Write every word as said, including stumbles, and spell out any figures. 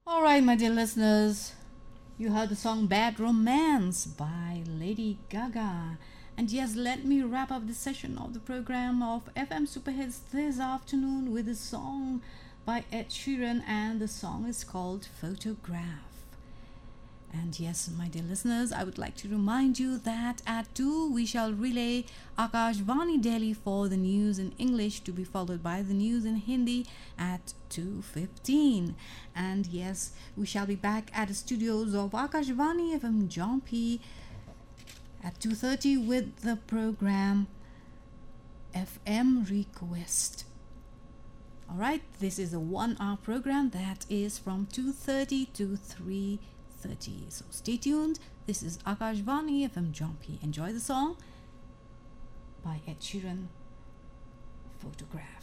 All right, my dear listeners, you heard the song Bad Romance by Lady Gaga. And yes, let me wrap up this session of the program of F M Superhits this afternoon with a song by Ed Sheeran, and the song is called Photograph. And yes, my dear listeners, I would like to remind you that at two we shall relay Akashvani Delhi for the news in English, to be followed by the news in Hindi at two fifteen. And yes, we shall be back at the studios of Akashvani F M Jampi at two thirty with the program F M Request. Alright, this is a one hour program that is from two thirty to three thirty. So stay tuned. This is Akashvani F M Jampi. Enjoy the song by Ed Sheeran, Photograph.